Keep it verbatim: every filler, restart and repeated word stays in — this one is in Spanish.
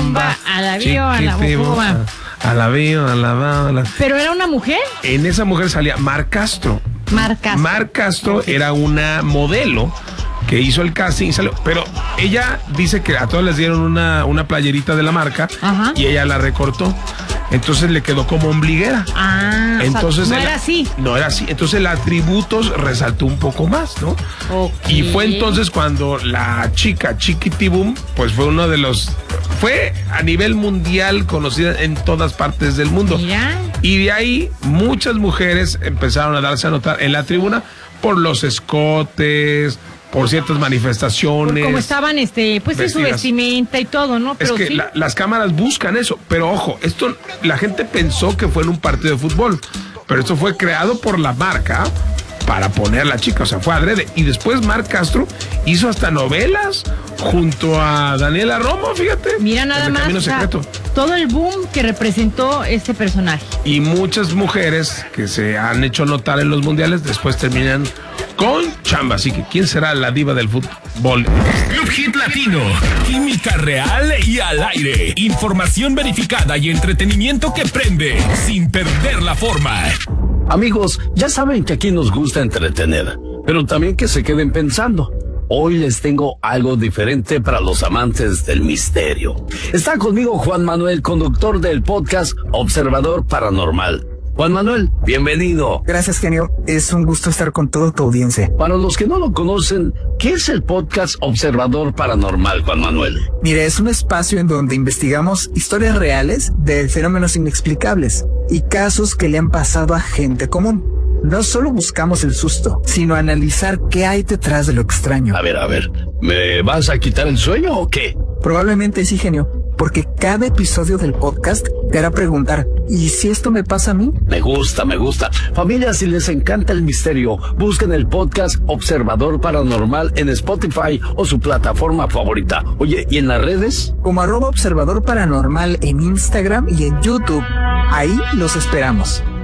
bomba, a la bio, a la bomba. A la bio, a la bala. ¿Pero era una mujer? En esa mujer salía Mar Castro. Mar Castro. Mar Castro okay. era una modelo que hizo el casting y salió, pero ella dice que a todas les dieron una, una playerita de la marca. Ajá. Y ella la recortó. Entonces le quedó como ombliguera. Ah, entonces o sea, no el, era así. No era así. Entonces el atributo resaltó un poco más, ¿no? Okay. Y fue entonces cuando la chica Chiquitibum, pues fue uno de los, fue a nivel mundial conocida en todas partes del mundo. Mira. Y de ahí muchas mujeres empezaron a darse a notar en la tribuna por los escotes, por ciertas manifestaciones. Por como estaban, este, pues en su vestimenta y todo, ¿no? Pero es que sí. la, las cámaras buscan eso. Pero ojo, esto la gente pensó que fue en un partido de fútbol. Pero esto fue creado por la marca para poner a la chica, o sea, fue adrede. Y después Mar Castro hizo hasta novelas junto a Daniela Romo, fíjate. Mira nada más, o sea, todo el boom que representó este personaje. Y muchas mujeres que se han hecho notar en los mundiales después terminan con chamba. Así que, ¿quién será la diva del fútbol? Club Hit Latino, química real y al aire. Información verificada y entretenimiento que prende sin perder la forma. Amigos, ya saben que aquí nos gusta entretener, pero también que se queden pensando. Hoy les tengo algo diferente para los amantes del misterio. Está conmigo Juan Manuel, conductor del podcast Observador Paranormal. Juan Manuel, bienvenido. Gracias, genio. Es un gusto estar con toda tu audiencia. Para los que no lo conocen, ¿qué es el podcast Observador Paranormal, Juan Manuel? Mire, es un espacio en donde investigamos historias reales de fenómenos inexplicables y casos que le han pasado a gente común. No solo buscamos el susto, sino analizar qué hay detrás de lo extraño. A ver, a ver, ¿me vas a quitar el sueño o qué? Probablemente sí, genio, porque cada episodio del podcast te hará preguntar, ¿y si esto me pasa a mí? Me gusta, me gusta. Familia, si les encanta el misterio, busquen el podcast Observador Paranormal en Spotify o su plataforma favorita. Oye, ¿y en las redes? Como arroba Observador Paranormal en Instagram y en YouTube. Ahí los esperamos.